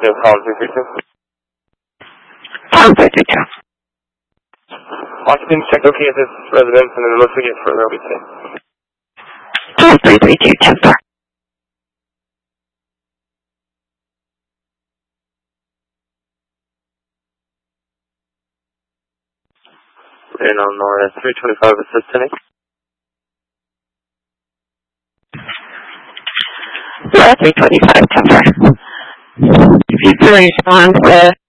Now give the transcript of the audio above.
Yes, Holland 332. Holland 332. Occupancy check okay at this residence, and then once we get further, I'll be safe. Holland 332, 10-4. And on North 325, assisting. North 325, 10-4. If you can respond to